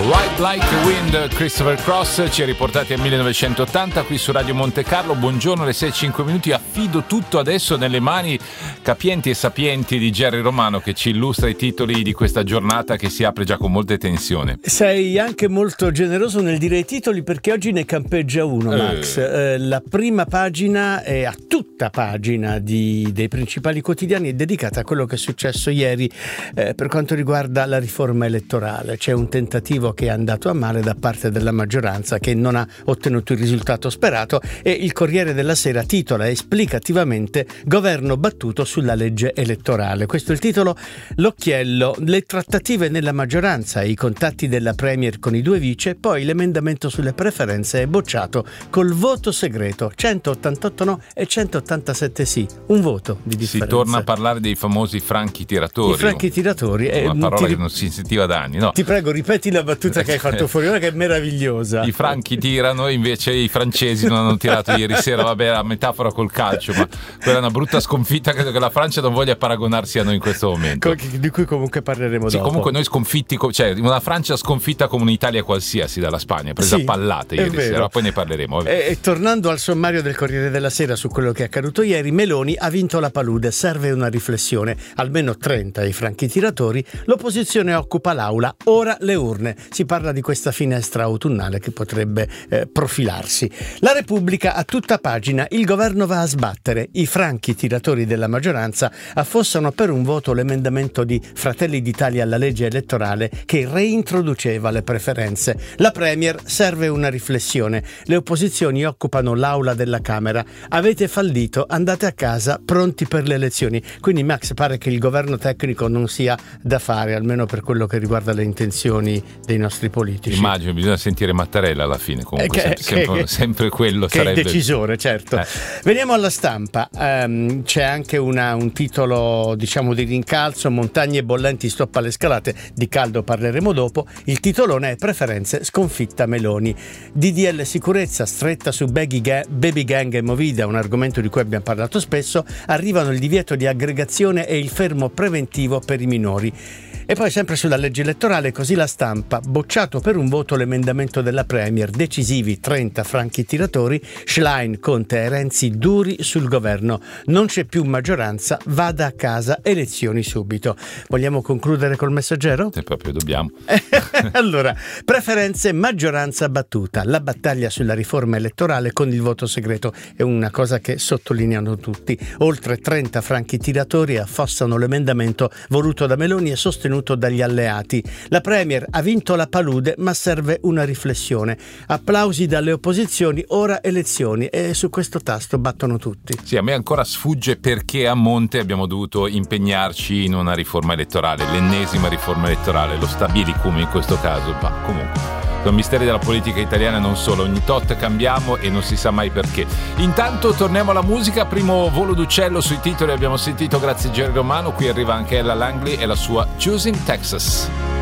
Ride Like the Wind, Christopher Cross, ci ha riportati al 1980 qui su Radio Monte Carlo. Buongiorno, alle 6:05. Affido tutto adesso nelle mani capienti e sapienti di Jerry Romano, che ci illustra i titoli di questa giornata che si apre già con molte tensioni. Sei anche molto generoso nel dire i titoli, perché oggi ne campeggia uno, Max. La prima pagina è a tutta pagina dei principali quotidiani, è dedicata a quello che è successo ieri per quanto riguarda la riforma elettorale. C'è un tentativo che è andato a male da parte della maggioranza, che non ha ottenuto il risultato sperato, e il Corriere della Sera titola esplicativamente "Governo battuto sulla legge elettorale". Questo è il titolo. L'occhiello: le trattative nella maggioranza e i contatti della Premier con i due vice, poi l'emendamento sulle preferenze è bocciato col voto segreto, 188 no e 187 sì, un voto di differenza. Si torna a parlare dei famosi franchi tiratori. I franchi tiratori è una parola che non si sentiva da anni, no? Ti prego, ripeti la battuta che hai fatto fuori ora, che è meravigliosa. I franchi tirano, invece i francesi non hanno tirato ieri sera. Vabbè, la metafora col calcio, ma quella è una brutta sconfitta. Credo che la Francia non voglia paragonarsi a noi in questo momento, di cui comunque parleremo dopo. Comunque noi sconfitti, cioè una Francia sconfitta come un'Italia qualsiasi dalla Spagna, presa a pallate ieri sera, poi ne parleremo. E tornando al sommario del Corriere della Sera su quello che è accaduto ieri, Meloni ha vinto la palude, serve una riflessione, almeno 30 i franchi tiratori, l'opposizione occupa l'aula, ora le urne. Si parla di questa finestra autunnale che potrebbe profilarsi. La Repubblica a tutta pagina: il governo va a sbattere, i franchi tiratori della maggioranza affossano per un voto l'emendamento di Fratelli d'Italia alla legge elettorale che reintroduceva le preferenze. La Premier: serve una riflessione, le opposizioni occupano l'aula della Camera, avete fallito, andate a casa pronti per le elezioni. Quindi Max, pare che il governo tecnico non sia da fare, almeno per quello che riguarda le intenzioni dei nostri politici. Immagino, bisogna sentire Mattarella alla fine, comunque sempre quello che sarebbe è il decisore, certo. Veniamo alla Stampa. C'è anche un titolo, diciamo, di rincalzo: montagne bollenti, stop alle scalate, di caldo parleremo dopo. Il titolone è preferenze, sconfitta Meloni. DDL sicurezza, stretta su baby gang e movida, un argomento di cui abbiamo parlato spesso. Arrivano il divieto di aggregazione e il fermo preventivo per i minori. E poi sempre sulla legge elettorale, così la Stampa: bocciato per un voto l'emendamento della Premier, decisivi 30 franchi tiratori, Schlein, Conte e Renzi duri sul governo, non c'è più maggioranza, vada a casa, elezioni subito. Vogliamo concludere col Messaggero? Se proprio dobbiamo. Allora, preferenze, maggioranza battuta, la battaglia sulla riforma elettorale con il voto segreto è una cosa che sottolineano tutti. Oltre 30 franchi tiratori affossano l'emendamento voluto da Meloni e sostenuto dagli alleati. La Premier ha vinto la palude, ma serve una riflessione. Applausi dalle opposizioni, ora elezioni, e su questo tasto battono tutti. Sì, a me ancora sfugge perché a monte abbiamo dovuto impegnarci in una riforma elettorale, l'ennesima riforma elettorale, lo stabilicum in questo caso, ma comunque sono misteri della politica italiana, non solo, ogni tot cambiamo e non si sa mai perché. Intanto torniamo alla musica, primo volo d'uccello sui titoli abbiamo sentito, grazie a Jerry Romano. Qui arriva anche Ella Langley e la sua Choosing Texas.